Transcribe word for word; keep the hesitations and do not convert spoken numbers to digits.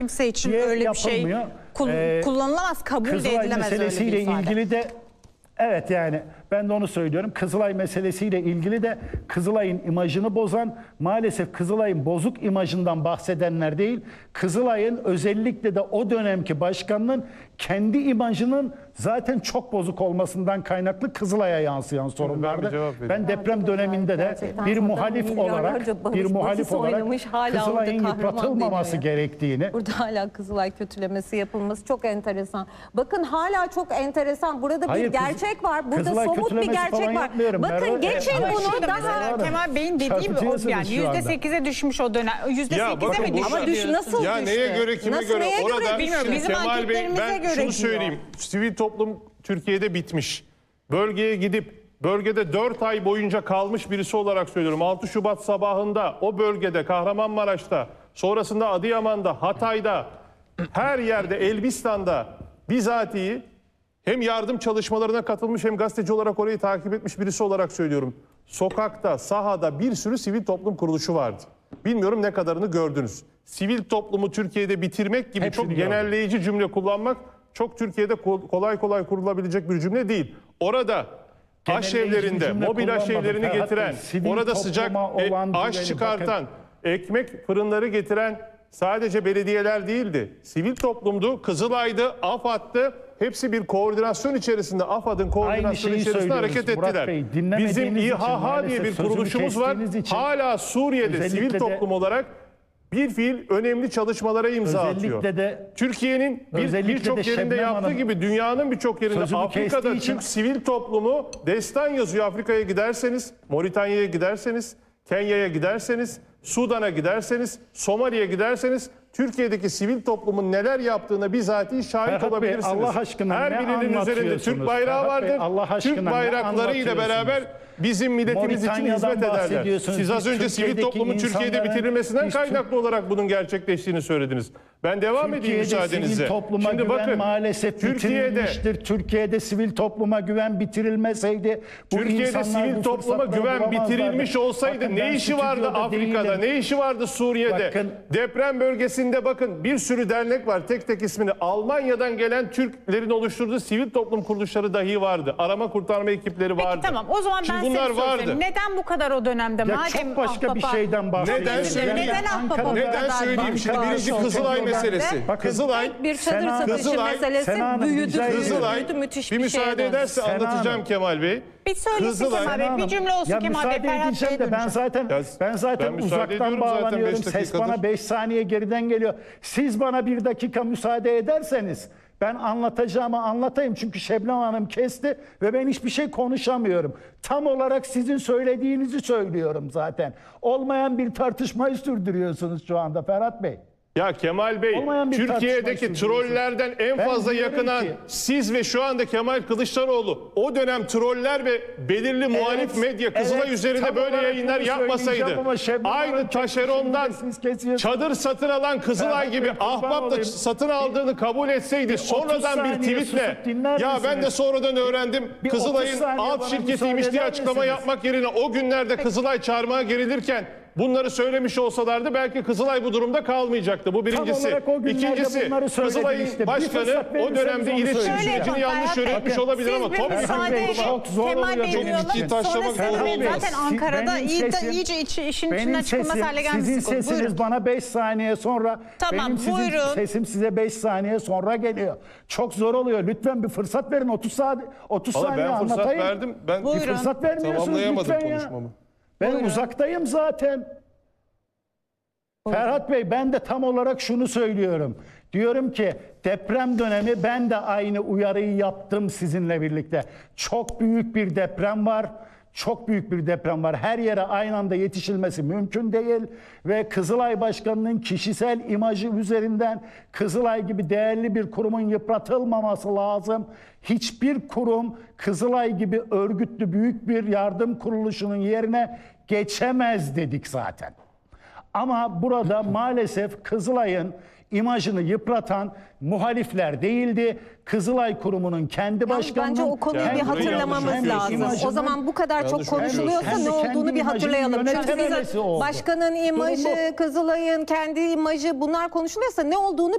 Kimse için öyle bir şey kul ee, kullanılamaz, kabul de Kızılay edilemez meselesiyle öyle bir ifade. ilgili de evet yani ben de onu söylüyorum. Kızılay meselesiyle ilgili de Kızılay'ın imajını bozan, maalesef Kızılay'ın bozuk imajından bahsedenler değil, Kızılay'ın özellikle de o dönemki başkanının kendi imajının zaten çok bozuk olmasından kaynaklı Kızılay'a yansıyan sorunlardı. Ben deprem döneminde de bir muhalif olarak bir muhalif olarak Kızılay'ın yıpratılmaması gerektiğini. Burada hala Kızılay kötülemesi yapılması çok enteresan. Bakın hala çok enteresan. Burada Hayır, bir gerçek var. Burada Kızılay somut bir gerçek var. yapmıyorum. Bakın Merve, geçin evet, bunu evet, daha. evet. Kemal Bey'in dediği o yani yüzde sekize düşmüş o dönem. Yüzde sekize mi düşmüş? Ama düş nasıl Ya düştü? neye göre, kime nasıl, göre? neye Orada göre bilmiyorum. Şimdi Bizim Kemal Bey, anketlerimize ben göre şunu diyor. söyleyeyim. Sivil toplum Türkiye'de bitmiş. Bölgeye gidip bölgede dört ay boyunca kalmış birisi olarak söylüyorum. altı Şubat sabahında o bölgede, Kahramanmaraş'ta, sonrasında Adıyaman'da, Hatay'da, her yerde, Elbistan'da bizatihi hem yardım çalışmalarına katılmış hem gazeteci olarak orayı takip etmiş birisi olarak söylüyorum. Sokakta, sahada bir sürü sivil toplum kuruluşu vardı. Bilmiyorum ne kadarını gördünüz. Sivil toplumu Türkiye'de bitirmek gibi Hepsini çok gördüm. genelleyici cümle kullanmak çok Türkiye'de kolay kolay kurulabilecek bir cümle değil. Orada Genelleyici aşevlerinde, cümle mobil kullanmadım. aşevlerini Ferhat Bey, getiren, sivil orada sıcak topluma e, olan aş güveni, çıkartan, ekmek fırınları getiren sadece belediyeler değildi. Sivil toplumdu, Kızılay'dı, AFAD'dı. Hepsi bir koordinasyon içerisinde, AFAD'ın koordinasyonu şeyi içerisinde hareket söylüyoruz Murat ettiler. Bey, dinlemediğiniz Bizim için İHA diye bir maalesef sözümü kuruluşumuz var. kestiğiniz için Hala Suriye'de özellikle sivil de- toplum olarak bir fiil önemli çalışmalara imza Özellikle atıyor. de- Türkiye'nin özellikle de birçok yerinde Şebnem yaptığı Hanım gibi dünyanın birçok yerinde sözümü Afrika'da kestiği için- Türk sivil toplumu destan yazıyor. Afrika'ya giderseniz, Moritanya'ya giderseniz, Kenya'ya giderseniz, Sudan'a giderseniz, Somali'ye giderseniz Türkiye'deki sivil toplumun neler yaptığına bizatihi şahit Ferhat Bey, olabilirsiniz. Allah aşkına Her ne birinin üzerinde anlatıyorsunuz? Türk bayrağı Ferhat Bey, vardır. Allah aşkına Türk ne bayrakları ile beraber anlatıyorsunuz? bizim milletimiz için Moritanya'dan hizmet ederler. bahsediyorsunuz. Siz az Biz önce sivil Türkiye'deki toplumun Türkiye'de insanların- bitirilmesinden biz kaynaklı olarak bunun gerçekleştiğini söylediniz. Ben devam edeyim Türkiye'de müsaadenizle. sivil topluma Şimdi güven bakın, maalesef Türkiye'de bitirilmiştir. Türkiye'de sivil topluma güven bitirilmeseydi bu Türkiye'de insanlar sivil bu topluma fırsatları güven bulamazlardı. bitirilmiş olsaydı Bakın, ne ben işi vardı stüdyoda Afrika'da, değilim. ne işi vardı Suriye'de? Bakın- Deprem bölgesinde bakın bir sürü dernek var, tek tek ismini. Almanya'dan gelen Türklerin oluşturduğu sivil toplum kuruluşları dahi vardı. Arama kurtarma ekipleri vardı. Peki tamam, o zaman Şimdi ben size bunlar bir soru vardı. sorayım. Neden bu kadar o dönemde? Ya Madem çok başka bir Ahbap'a- şeyden bahsediyoruz. Neden söyleyeyim? Neden Ahbap'a bu Neden kadar söyleyeyim? Şimdi bağlı birinci oldu? Kızılay Dönemde? meselesi. Bakın- Kızılay, Bir çadır Sena- satışı Kızılay- meselesi Sena Hanım, büyüdü, rica büyüdü, ediyorum. Kızılay, büyüdü, müthiş bir bir müsaade şeye ederse Sena anlatacağım Hanım. Kemal Bey. Bir söylesin Kızılay- Kemal Bey, bir cümle olsun ya Kemal Bey. müsaade Ferhat edeceğim Bey'e de ben döneceğim. zaten Ya, ben zaten ben müsaade uzaktan ediyorum zaten bağlanıyorum. beş Ses dakikadır. bana beş saniye geriden geliyor. Siz bana bir dakika müsaade ederseniz ben anlatacağımı anlatayım. Çünkü Şebnem Hanım kesti ve ben hiçbir şey konuşamıyorum. Tam olarak sizin söylediğinizi söylüyorum zaten. Olmayan bir tartışmayı sürdürüyorsunuz şu anda Ferhat Bey. Ya Kemal Bey, Olmayan bir Türkiye'deki tartışma trollerden en Ben fazla diyorum yakınan ki- siz ve şu anda Kemal Kılıçdaroğlu o dönem troller ve belirli muhalif medya Kızılay evet, üzerinde tam böyle olarak yayınlar bunu yapmasaydı, söyleyeceğim ama Şebnem aynı Hanım taşerondan siz kesiyorsunuz. çadır satın alan Kızılay Ferhat gibi Bey, kurban ahbap da olayım. satın aldığını kabul etseydi, sonradan bir saniye tweetle susup dinler ya ben de misiniz? sonradan öğrendim Bir otuz Kızılay'ın saniye alt bana şirketiymiş müsaade diye eder açıklama misiniz? yapmak yerine o günlerde Kızılay çarmıha gerilirken bunları söylemiş olsalardı belki Kızılay bu durumda kalmayacaktı. Bu birincisi. olarak o günlerde İkincisi, bunları söyledim Kızılay'ın işte. Bir başkanı fırsat o verirseniz dönemde onu iletişim söyleyeceğim. sürecini yanlış Ferhat Bey, yönetmiş olabilir ama siz bir tabii müsaade Bey, edin. çok zor Kemal oluyor Bey'i benim duyalım. için. Sonra Taşlamak Selim zor Bey oluyor. zaten Si- Ankara'da benim iyice, sesim- iyice içi, işin Benim içinden çıkılmaz sesim, hale sizin gelmiş. sesiniz Buyurun. bana beş saniye sonra, Tamam, benim sizin buyurun. sesim size beş saniye sonra geliyor. Çok zor oluyor. Lütfen bir fırsat verin. otuz saat otuz Valla saniye ben fırsat anlatayım. verdim. Ben Buyurun. Bir fırsat vermiyorsunuz tamamlayamadım lütfen ya. konuşmamı. Ben Buyurun. uzaktayım zaten. Ferhat Bey, ben de tam olarak şunu söylüyorum. Diyorum ki deprem dönemi ben de aynı uyarıyı yaptım sizinle birlikte. Çok büyük bir deprem var. Çok büyük bir deprem var. Her yere aynı anda yetişilmesi mümkün değil. Ve Kızılay Başkanı'nın kişisel imajı üzerinden Kızılay gibi değerli bir kurumun yıpratılmaması lazım. Hiçbir kurum Kızılay gibi örgütlü büyük bir yardım kuruluşunun yerine geçemez dedik zaten. Ama burada maalesef Kızılay'ın imajını yıpratan muhalifler değildi. Kızılay Kurumu'nun kendi başkanının... Bence o konuyu Yani bir burayı hatırlamamız yanlış lazım. yapıyorsunuz. O zaman bu kadar çok Yanlış konuşuluyorsa yapıyorsunuz. ne Kendi olduğunu bir imajını hatırlayalım. Çünkü yönetememesi bize oldu. başkanın imajı, Durum Kızılay'ın kendi imajı bunlar konuşuluyorsa ne olduğunu